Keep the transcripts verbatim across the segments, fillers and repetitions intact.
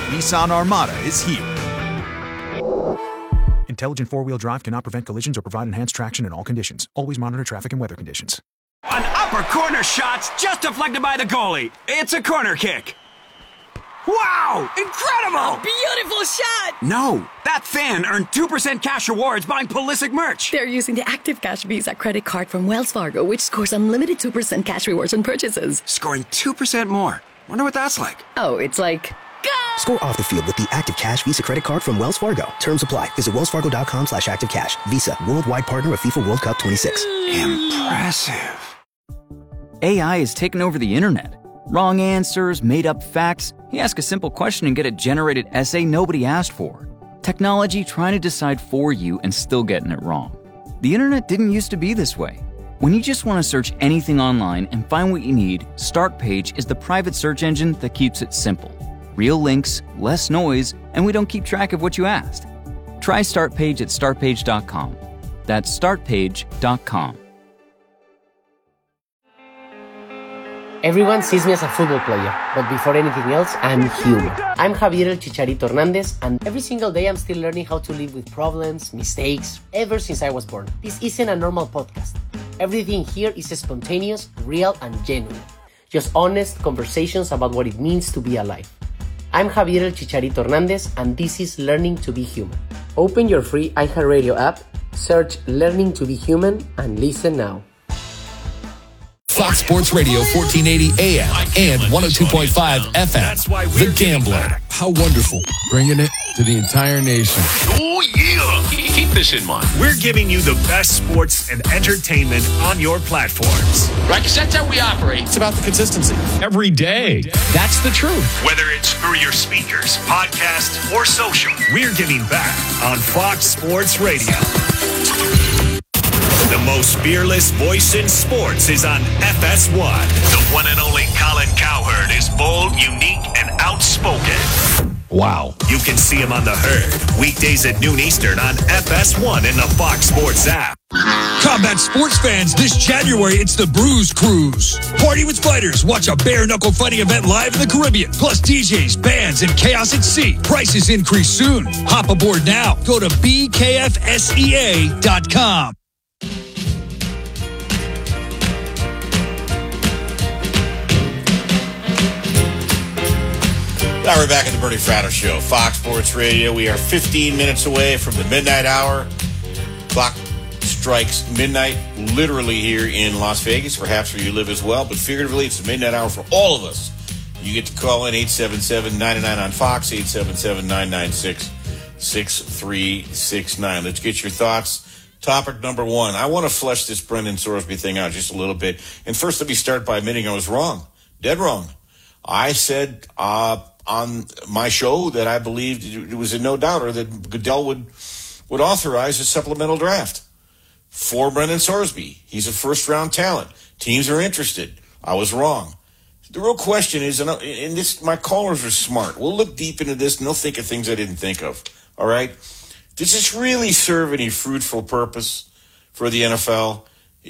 Nissan Armada is here. Intelligent four-wheel drive cannot prevent collisions or provide enhanced traction in all conditions. Always monitor traffic and weather conditions. An upper corner shot's just deflected by the goalie. It's a corner kick. Wow! Incredible! Beautiful shot! No, that fan earned two percent cash rewards buying Pulisic merch. They're using the Active Cash Visa credit card from Wells Fargo, which scores unlimited two percent cash rewards on purchases. Scoring two percent more. Wonder what that's like. Oh, it's like... Go! Score off the field with the Active Cash Visa credit card from Wells Fargo. Terms apply. Visit wellsfargo.com slash active cash. Visa, worldwide partner of FIFA World Cup twenty-six. Impressive. A I has taken over the internet. Wrong answers, made-up facts. You ask a simple question and get a generated essay nobody asked for. Technology trying to decide for you and still getting it wrong. The internet didn't used to be this way. When you just want to search anything online and find what you need, Startpage is the private search engine that keeps it simple. Real links, less noise, and we don't keep track of what you asked. Try Startpage at startpage dot com. That's startpage dot com. Everyone sees me as a football player, but before anything else, I'm human. I'm Javier El Chicharito Hernandez, and every single day I'm still learning how to live with problems, mistakes, ever since I was born. This isn't a normal podcast. Everything here is spontaneous, real, and genuine. Just honest conversations about what it means to be alive. I'm Javier El Chicharito Hernandez, and this is Learning to be Human. Open your free iHeartRadio app, search Learning to be Human, and listen now. Fox Sports Radio, fourteen eighty A M and one oh two point five F M. The Gambler. How wonderful. Bringing it to the entire nation. Oh, yeah. Keep this in mind. We're giving you the best sports and entertainment on your platforms. Right, because that's how we operate. It's about the consistency. Every day. That's the truth. Whether it's through your speakers, podcast, or social, we're giving back on Fox Sports Radio. The most fearless voice in sports is on F S one. The one and only Colin Cowherd is bold, unique, and outspoken. Wow. You can see him on The Herd, weekdays at noon Eastern on F S one in the Fox Sports app. Combat sports fans, this January, it's the Bruise Cruise. Party with fighters. Watch a bare-knuckle fighting event live in the Caribbean. Plus D Js, bands, and chaos at sea. Prices increase soon. Hop aboard now. Go to B K F S E A dot com. Now we're back at the Bernie Fratto Show, Fox Sports Radio. We are fifteen minutes away from the midnight hour. Clock strikes midnight, literally here in Las Vegas, perhaps where you live as well, but figuratively, it's the midnight hour for all of us. You get to call in eight seven seven, nine nine on Fox, eight seven seven, nine nine six, six three six nine. Let's get your thoughts. Topic number one. I want to flesh this Brendan Sorsby thing out just a little bit. And first, let me start by admitting I was wrong. Dead wrong. I said uh, on my show that I believed it was a no-doubter that Goodell would, would authorize a supplemental draft for Brendan Sorsby. He's a first-round talent. Teams are interested. I was wrong. The real question is, and this, my callers are smart. We'll look deep into this, and they'll think of things I didn't think of. All right? Does this really serve any fruitful purpose for the N F L?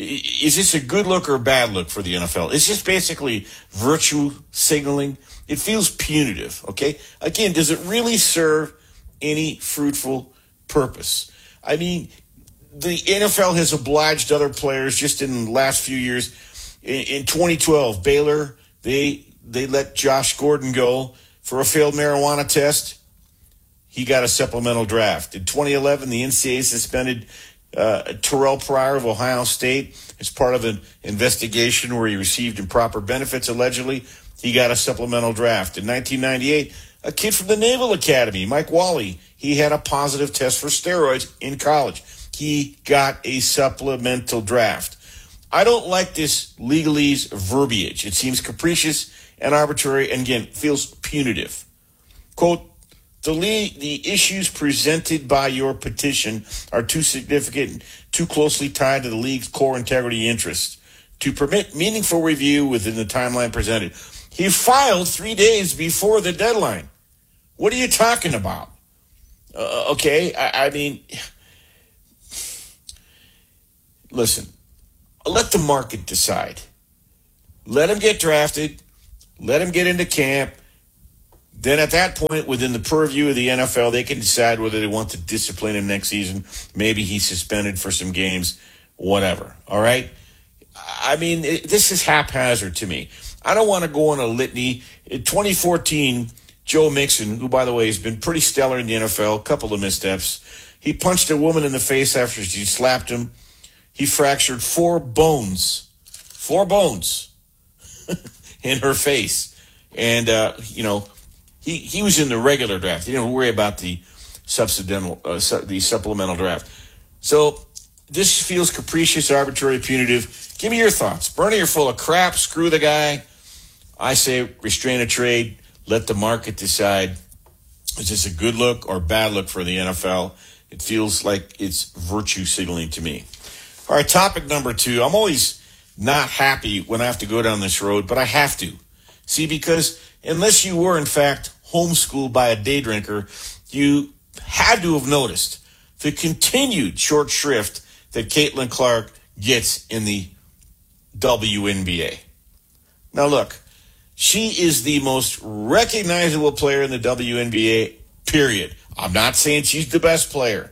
Is this a good look or a bad look for the N F L? It's just basically virtue signaling. It feels punitive, okay? Again, does it really serve any fruitful purpose? I mean, the N F L has obliged other players just in the last few years. In, in twenty twelve, Baylor, they they let Josh Gordon go for a failed marijuana test. He got a supplemental draft. In twenty eleven, the N C double A suspended uh, Terrell Pryor of Ohio State as part of an investigation where he received improper benefits, allegedly. He got a supplemental draft. In nineteen ninety-eight, a kid from the Naval Academy, Mike Wally, he had a positive test for steroids in college. He got a supplemental draft. I don't like this legalese verbiage. It seems capricious and arbitrary, and again, feels punitive. Quote, The, league, the issues presented by your petition are too significant, too closely tied to the league's core integrity interests to permit meaningful review within the timeline presented. He filed three days before the deadline. What are you talking about? Uh, okay, I, I mean, listen, let the market decide. Let him get drafted. Let him get into camp. then at that point, within the purview of the N F L, they can decide whether they want to discipline him next season. Maybe he's suspended for some games, whatever. All right? I mean, it, this is haphazard to me. I don't want to go on a litany. In twenty fourteen, Joe Mixon, who, by the way, has been pretty stellar in the N F L, a couple of missteps, he punched a woman in the face after she slapped him. He fractured four bones, four bones in her face. And, uh, you know, he, he was in the regular draft. He didn't worry about the subsidental, uh, su- the supplemental draft. So this feels capricious, arbitrary, punitive. Give me your thoughts. Bernie, you're full of crap. Screw the guy. I say restrain a trade. Let the market decide. Is this a good look or bad look for the N F L? It feels like it's virtue signaling to me. All right, topic number two. I'm always not happy when I have to go down this road, but I have to. See, because unless you were, in fact, homeschooled by a day drinker, you had to have noticed the continued short shrift that Caitlin Clark gets in the W N B A. Now, look, she is the most recognizable player in the W N B A, period. I'm not saying she's the best player.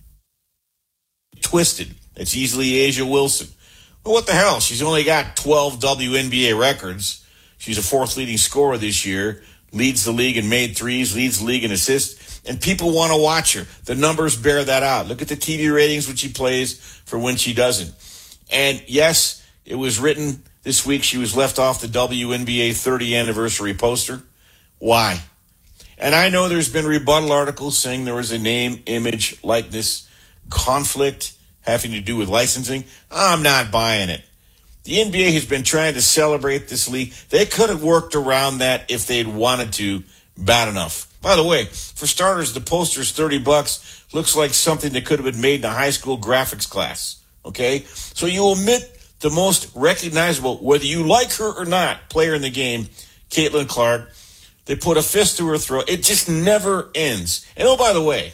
Twisted. It's easily Asia Wilson. Well, what the hell? She's only got twelve W N B A records. She's a fourth leading scorer this year, leads the league in made threes, leads the league in assists, and people want to watch her. The numbers bear that out. Look at the T V ratings when she plays for when she doesn't. And yes, it was written this week she was left off the W N B A thirtieth anniversary poster. Why? And I know there's been rebuttal articles saying there was a name, image, likeness conflict having to do with licensing. I'm not buying it. The N B A has been trying to celebrate this league. They could have worked around that if they'd wanted to bad enough. By the way, for starters, the poster's thirty bucks. Looks like something that could have been made in a high school graphics class. Okay? So you omit the most recognizable, whether you like her or not, player in the game, Caitlin Clark. They put a fist to her throat. It just never ends. And oh, by the way,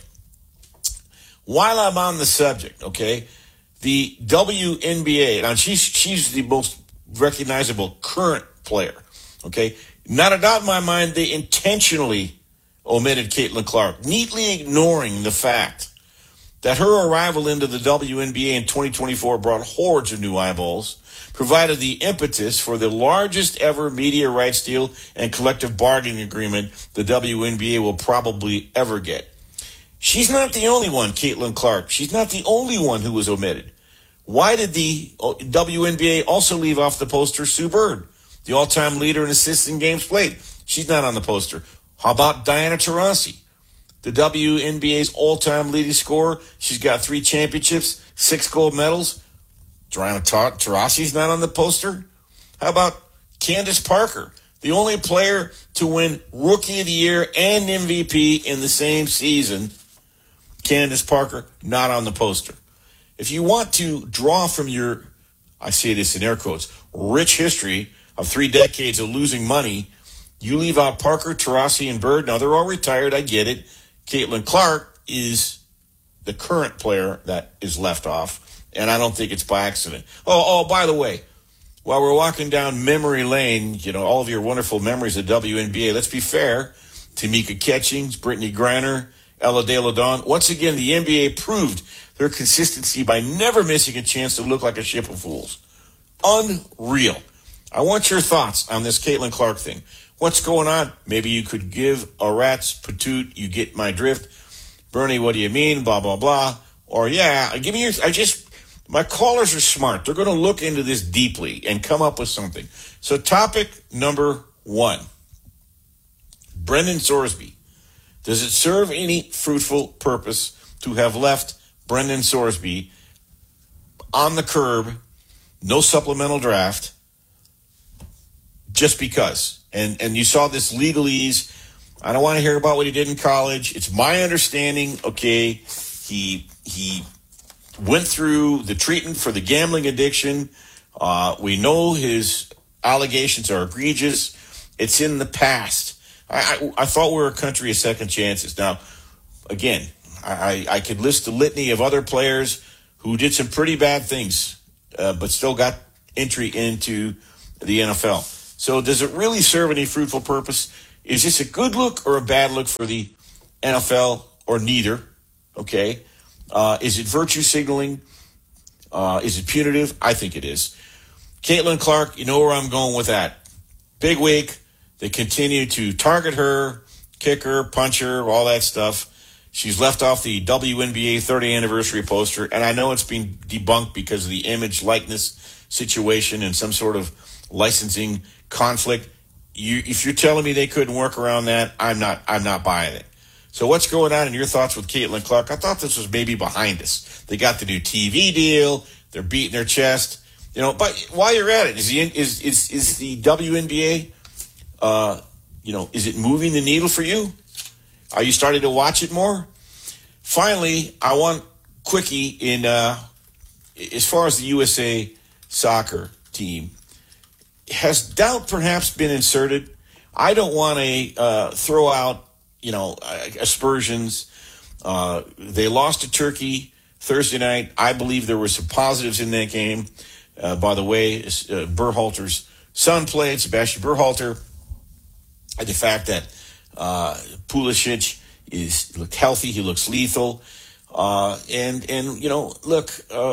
while I'm on the subject, okay, the W N B A, now she's she's the most recognizable current player, okay? Not a doubt in my mind they intentionally omitted Caitlin Clark, neatly ignoring the fact that her arrival into the W N B A in twenty twenty-four brought hordes of new eyeballs, provided the impetus for the largest ever media rights deal and collective bargaining agreement the W N B A will probably ever get. She's not the only one, Caitlin Clark. She's not the only one who was omitted. Why did the W N B A also leave off the poster Sue Bird, the all-time leader in assists in games played? She's not on the poster. How about Diana Taurasi, the W N B A's all-time leading scorer? She's got three championships, six gold medals. Diana Taurasi's not on the poster. How about Candace Parker, the only player to win Rookie of the Year and M V P in the same season? Candace Parker, not on the poster. If you want to draw from your, I say this in air quotes, rich history of three decades of losing money, you leave out Parker, Taurasi, and Bird. Now, they're all retired. I get it. Caitlin Clark is the current player that is left off, and I don't think it's by accident. Oh, oh, by the way, while we're walking down memory lane, you know, all of your wonderful memories of W N B A, let's be fair. Tamika Catchings, Brittany Griner, Ella De La Don. Once again, the N B A proved their consistency by never missing a chance to look like a ship of fools. Unreal. I want your thoughts on this Caitlin Clark thing. What's going on? Maybe you could give a rat's patoot. You get my drift. Bernie, what do you mean? Blah, blah, blah. Or, yeah, give me your, I just, my callers are smart. They're going to look into this deeply and come up with something. So topic number one, Brendan Sorsby. Does it serve any fruitful purpose to have left Brendan Sorsby on the curb, no supplemental draft, just because? And and you saw this legalese. I don't want to hear about what he did in college. It's my understanding, okay, he he went through the treatment for the gambling addiction. Uh, we know his allegations are egregious. It's in the past. I, I, I thought we were a country of second chances. Now, again, I, I could list a litany of other players who did some pretty bad things, uh, but still got entry into the N F L. So does it really serve any fruitful purpose? Is this a good look or a bad look for the N F L, or neither? Okay. Uh, is it virtue signaling? Uh, is it punitive? I think it is. Caitlin Clark, you know where I'm going with that. Big week. They continue to target her, kick her, punch her, all that stuff. She's left off the W N B A thirtieth anniversary poster, and I know it's been debunked because of the image likeness situation and some sort of licensing conflict. You, if you're telling me they couldn't work around that, I'm not. I'm not buying it. So what's going on in your thoughts with Caitlin Clark? I thought this was maybe behind us. They got the new T V deal. They're beating their chest. You know, but while you're at it, is the is is is the W N B A? Uh, you know, is it moving the needle for you? Are you starting to watch it more? Finally, I want quickie in uh, as far as the U S A soccer team. Has doubt perhaps been inserted? I don't want to uh, throw out, you know, aspersions. Uh, they lost to Turkey Thursday night. I believe there were some positives in that game. Uh, by the way, uh, Berhalter's son played, Sebastian Berhalter. And the fact that uh, Pulisic is looked healthy, he looks lethal. Uh, and, and, you know, look, uh,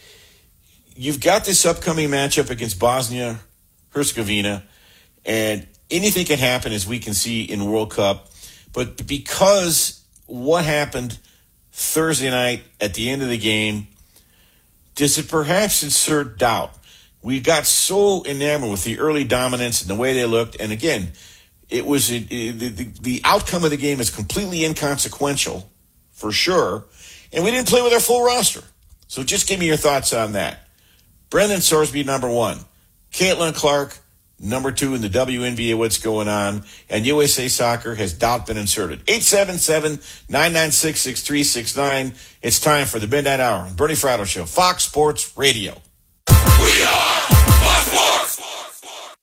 you've got this upcoming matchup against Bosnia Herzegovina, and anything can happen, as we can see in World Cup. But because what happened Thursday night at the end of the game, does it perhaps insert doubt? We got so enamored with the early dominance and the way they looked. And again, it was it, it, the, the outcome of the game is completely inconsequential, for sure. And we didn't play with our full roster. So just give me your thoughts on that. Brendan Sorsby, number one. Caitlin Clark, number two in the W N B A, what's going on? And U S A Soccer, has doubt been inserted? eight seven seven, nine nine six, six three six nine. It's time for the Midnight Hour. Bernie Fratto Show, Fox Sports Radio. We are Fox Sports!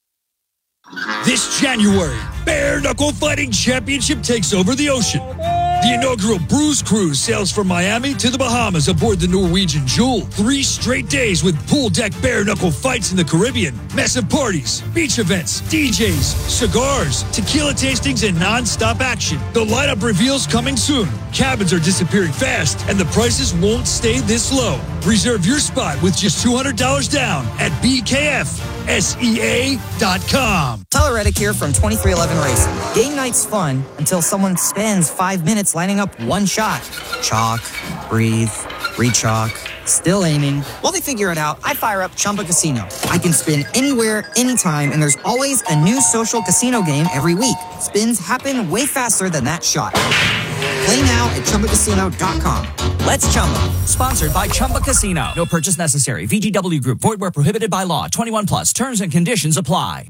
This January, Bare Knuckle Fighting Championship takes over the ocean. The inaugural Bruise Cruise sails from Miami to the Bahamas aboard the Norwegian Jewel. Three straight days with pool deck bare knuckle fights in the Caribbean, massive parties, beach events, D Js, cigars, tequila tastings, and non-stop action. The lineup reveals coming soon. Cabins are disappearing fast, and the prices won't stay this low. Reserve your spot with just two hundred dollars down at B K F S E A dot com. Tyler Reddick here from twenty-three eleven Racing. Game night's fun until someone spends five minutes lining up one shot. Chalk, breathe, re-chalk, still aiming. While they figure it out, I fire up Chumba Casino. I can spin anywhere, anytime, and there's always a new social casino game every week. Spins happen way faster than that shot. Play now at Chumba Casino dot com. Let's Chumba. Sponsored by Chumba Casino. No purchase necessary. V G W Group. Void where prohibited by law. twenty-one plus. Terms and conditions apply.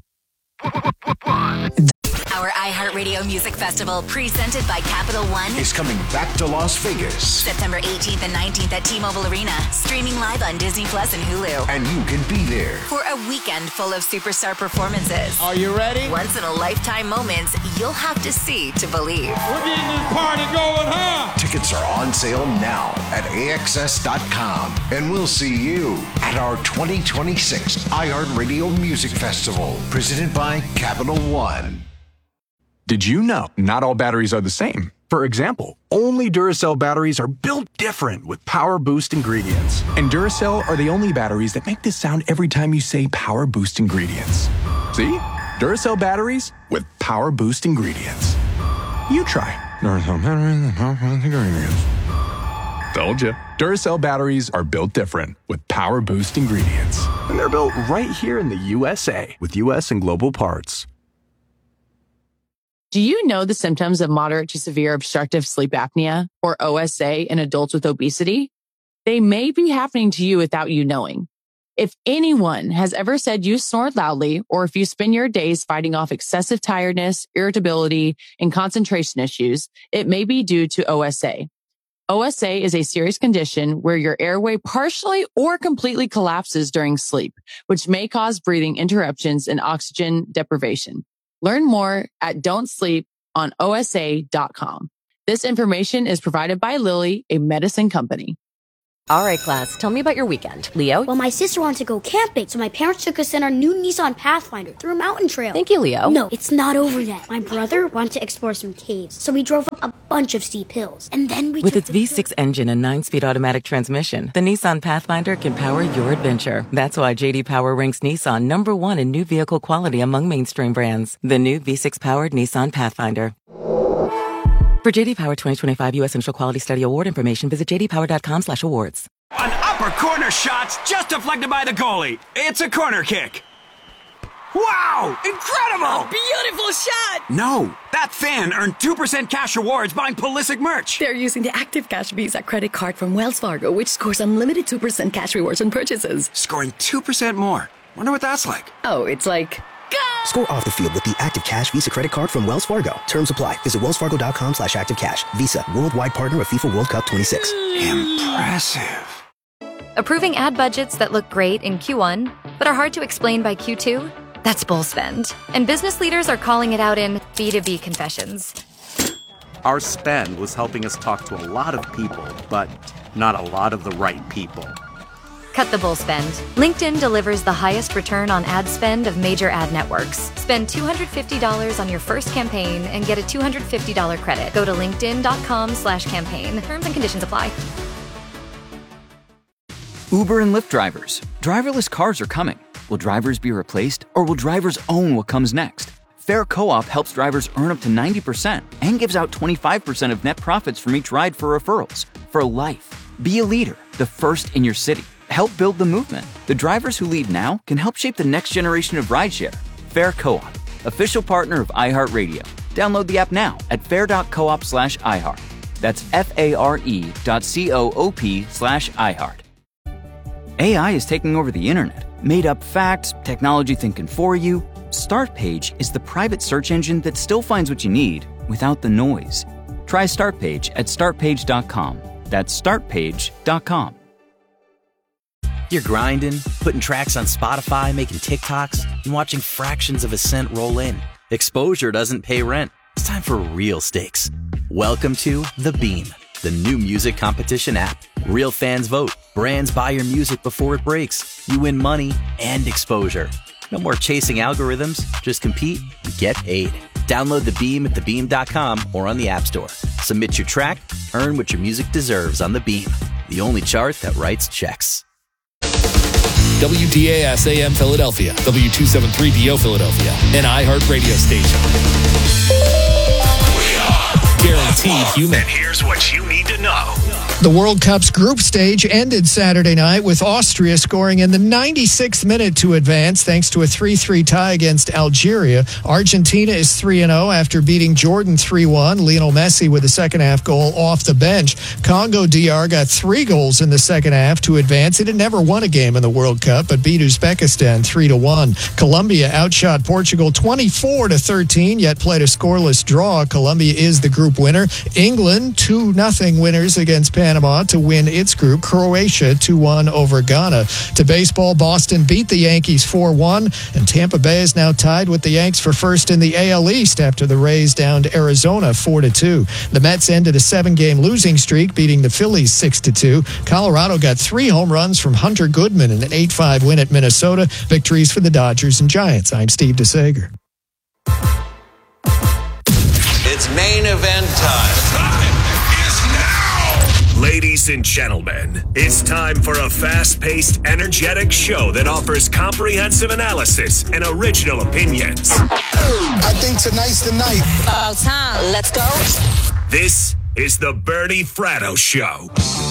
Our iHeartRadio Music Festival, presented by Capital One, is coming back to Las Vegas. September eighteenth and nineteenth at T-Mobile Arena. Streaming live on Disney Plus and Hulu. And you can be there for a weekend full of superstar performances. Are you ready? Once-in-a-lifetime moments you'll have to see to believe. We're getting this party going, huh? Tickets are on sale now at A X S dot com. And we'll see you at our twenty twenty-six iHeartRadio Music Festival, presented by Capital One. Did you know not all batteries are the same? For example, only Duracell batteries are built different with Power Boost ingredients. And Duracell are the only batteries that make this sound every time you say Power Boost ingredients. See? Duracell batteries with Power Boost ingredients. You try. Duracell batteries with Power Boost ingredients. Told you. Duracell batteries are built different with Power Boost ingredients. And they're built right here in the U S A with U S and global parts. Do you know the symptoms of moderate to severe obstructive sleep apnea, or O S A, in adults with obesity? They may be happening to you without you knowing. If anyone has ever said you snored loudly, or if you spend your days fighting off excessive tiredness, irritability, and concentration issues, it may be due to O S A. O S A is a serious condition where your airway partially or completely collapses during sleep, which may cause breathing interruptions and oxygen deprivation. Learn more at don't sleep on O S A dot com. This information is provided by Lilly, a medicine company. All right, class, tell me about your weekend. Leo? Well, my sister wanted to go camping, so my parents took us in our new Nissan Pathfinder through a mountain trail. Thank you, Leo. No, it's not over yet. My brother wanted to explore some caves, so we drove up a bunch of steep hills. And then we With took its the V six engine and nine-speed automatic transmission, the Nissan Pathfinder can power your adventure. That's why J D Power ranks Nissan number one in new vehicle quality among mainstream brands. The new V six-powered Nissan Pathfinder. For J D Power twenty twenty-five U S Initial Quality Study Award information, visit j d power dot com slash awards. An upper corner shot's just deflected by the goalie. It's a corner kick. Wow! Incredible! Beautiful shot! No, that fan earned two percent cash rewards buying Pulisic merch. They're using the Active Cash Visa credit card from Wells Fargo, which scores unlimited two percent cash rewards on purchases. Scoring two percent more. Wonder what that's like. Oh, it's like... Score off the field with the Active Cash Visa credit card from Wells Fargo. Terms apply. Visit wells fargo dot com slash active cash. Visa, worldwide partner of FIFA World Cup twenty-six. Impressive. Approving ad budgets that look great in Q one, but are hard to explain by Q two? That's bull spend. And business leaders are calling it out in B two B confessions. Our spend was helping us talk to a lot of people, but not a lot of the right people. Cut the bull spend. LinkedIn delivers the highest return on ad spend of major ad networks. Spend two hundred fifty dollars on your first campaign and get a two hundred fifty dollars credit. Go to linkedin dot com slash campaign. Terms and conditions apply. Uber and Lyft drivers. Driverless cars are coming. Will drivers be replaced, or will drivers own what comes next? Fair Co-op helps drivers earn up to ninety percent and gives out twenty-five percent of net profits from each ride for referrals. For life. Be a leader, the first in your city. Help build the movement. The drivers who lead now can help shape the next generation of rideshare. Fair Co-op, official partner of iHeartRadio. Download the app now at fair dot coop slash iHeart. That's F-A-R-E dot C-O-O-P slash iHeart. A I is taking over the internet. Made up facts, technology thinking for you. Startpage is the private search engine that still finds what you need without the noise. Try Startpage at start page dot com. That's start page dot com. You're grinding, putting tracks on Spotify, making TikToks, and watching fractions of a cent roll in. Exposure doesn't pay rent. It's time for real stakes. Welcome to The Beam, the new music competition app. Real fans vote. Brands buy your music before it breaks. You win money and exposure. No more chasing algorithms. Just compete and get paid. Download The Beam at the beam dot com or on the App Store. Submit your track, earn what your music deserves on The Beam, the only chart that writes checks. W D A S A M Philadelphia, W two seventy-three D O Philadelphia, an iHeart radio station. We are Guaranteed human. And here's what you need to know. The World Cup's group stage ended Saturday night with Austria scoring in the ninety-sixth minute to advance thanks to a three three tie against Algeria. Argentina is three and oh after beating Jordan three one. Lionel Messi with a second-half goal off the bench. Congo D R got three goals in the second half to advance. It had never won a game in the World Cup, but beat Uzbekistan three to one. Colombia outshot Portugal twenty-four to thirteen, yet played a scoreless draw. Colombia is the group winner. England, two nothing winners against Panama to win its group. Croatia two one over Ghana. To baseball, Boston beat the Yankees four one, and Tampa Bay is now tied with the Yanks for first in the A L East after the Rays downed Arizona four to two. The Mets ended a seven-game losing streak, beating the Phillies six to two. Colorado got three home runs from Hunter Goodman in an eight five win at Minnesota. Victories for the Dodgers and Giants. I'm Steve DeSager. It's main event time. Time is now. Ladies and gentlemen, it's time for a fast-paced, energetic show that offers comprehensive analysis and original opinions. I think tonight's the night. About time. Let's go. This is the Bernie Fratto Show.